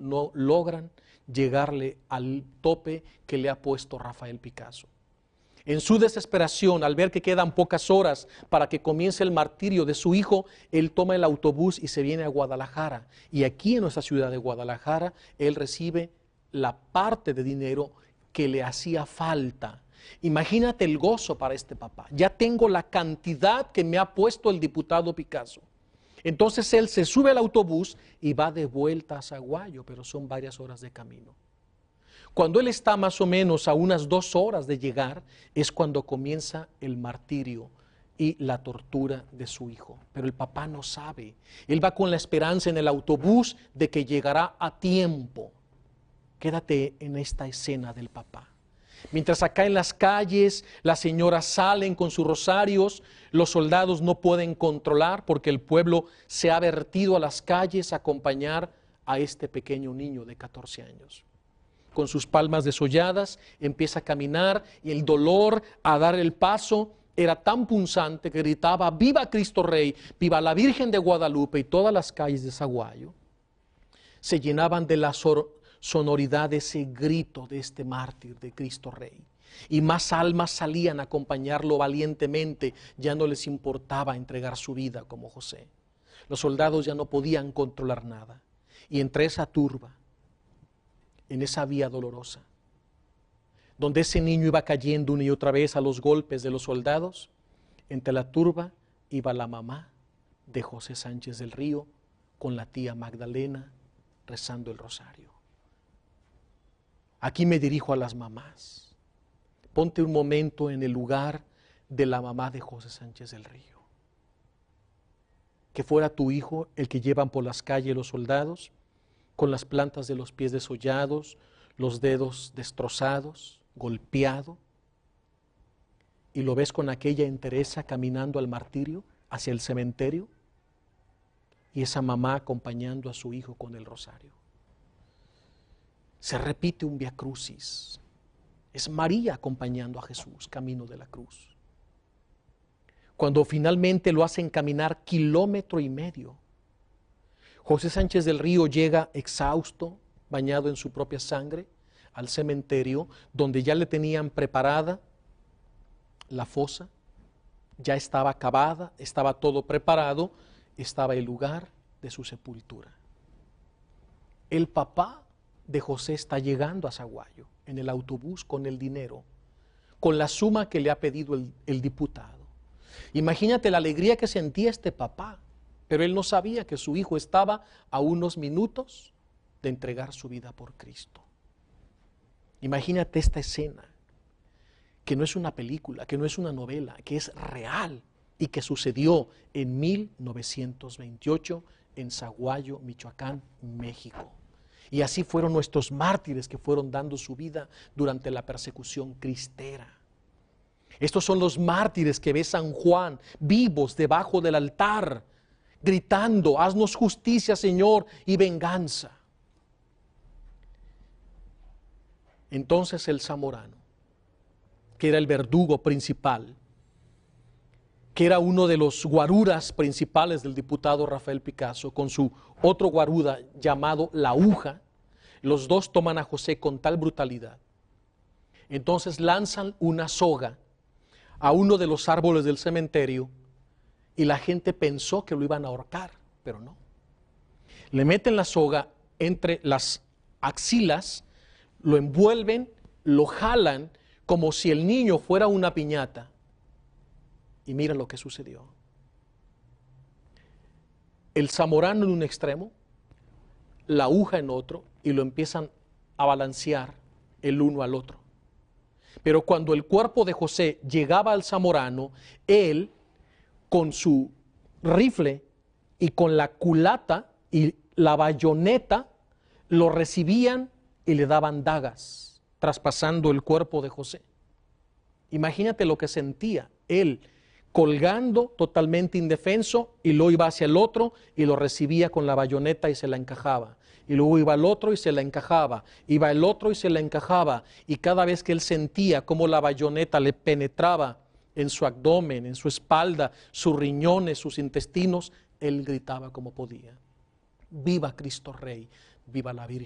no logran llegarle al tope que le ha puesto Rafael Picasso. En su desesperación, al ver que quedan pocas horas para que comience el martirio de su hijo, él toma el autobús y se viene a Guadalajara. Y aquí en nuestra ciudad de Guadalajara, él recibe la parte de dinero que le hacía falta. Imagínate el gozo para este papá. Ya tengo la cantidad que me ha puesto el diputado Picasso. Entonces él se sube al autobús y va de vuelta a Saguayo, pero son varias horas de camino. Cuando él está más o menos a unas 2 horas de llegar, es cuando comienza el martirio y la tortura de su hijo. Pero el papá no sabe. Él va con la esperanza en el autobús de que llegará a tiempo. Quédate en esta escena del papá. Mientras acá en las calles las señoras salen con sus rosarios, los soldados no pueden controlar porque el pueblo se ha vertido a las calles a acompañar a este pequeño niño de 14 años. Con sus palmas desolladas empieza a caminar y el dolor a dar el paso era tan punzante que gritaba: ¡Viva Cristo Rey! ¡Viva la Virgen de Guadalupe! Y todas las calles de Saguayo se llenaban de la sonoridad de ese grito de este mártir de Cristo Rey. Y más almas salían a acompañarlo valientemente, ya no les importaba entregar su vida como José. Los soldados ya no podían controlar nada. Y entre esa turba, en esa vía dolorosa, donde ese niño iba cayendo una y otra vez a los golpes de los soldados, entre la turba iba la mamá de José Sánchez del Río con la tía Magdalena rezando el rosario. Aquí me dirijo a las mamás. Ponte un momento en el lugar de la mamá de José Sánchez del Río. Que fuera tu hijo el que llevan por las calles los soldados, con las plantas de los pies desollados, los dedos destrozados, golpeado, y lo ves con aquella entereza caminando al martirio, hacia el cementerio, y esa mamá acompañando a su hijo con el rosario. Se repite un Vía Crucis. Es María acompañando a Jesús camino de la cruz. Cuando finalmente lo hacen caminar 1,5 kilómetros, José Sánchez del Río llega exhausto, bañado en su propia sangre, al cementerio donde ya le tenían preparada la fosa, ya estaba acabada, estaba todo preparado, estaba el lugar de su sepultura. El papá de José está llegando a Saguayo en el autobús con el dinero, con la suma que le ha pedido el diputado. Imagínate la alegría que sentía este papá, pero él no sabía que su hijo estaba a unos minutos de entregar su vida por Cristo. Imagínate esta escena, que no es una película, que no es una novela, que es real y que sucedió en 1928 en Saguayo, Michoacán, México. Y así fueron nuestros mártires que fueron dando su vida durante la persecución cristera. Estos son los mártires que ve San Juan, vivos debajo del altar, gritando: haznos justicia, Señor, y venganza. Entonces el zamorano, que era el verdugo principal, que era uno de los guaruras principales del diputado Rafael Picasso, con su otro guaruda llamado La Aguja, los dos toman a José con tal brutalidad. Entonces lanzan una soga a uno de los árboles del cementerio y la gente pensó que lo iban a ahorcar, pero no. Le meten la soga entre las axilas, lo envuelven, lo jalan como si el niño fuera una piñata. Y mira lo que sucedió. El zamorano en un extremo, la aguja en otro, y lo empiezan a balancear el uno al otro. Pero cuando el cuerpo de José llegaba al zamorano, él, con su rifle y con la culata y la bayoneta, lo recibían y le daban dagas, traspasando el cuerpo de José. Imagínate lo que sentía él, colgando totalmente indefenso, y luego iba hacia el otro y lo recibía con la bayoneta y se la encajaba. Y luego iba el otro y se la encajaba, iba el otro y se la encajaba. Y cada vez que él sentía cómo la bayoneta le penetraba en su abdomen, en su espalda, sus riñones, sus intestinos, él gritaba como podía: ¡Viva Cristo Rey! ¡Viva la Virgen!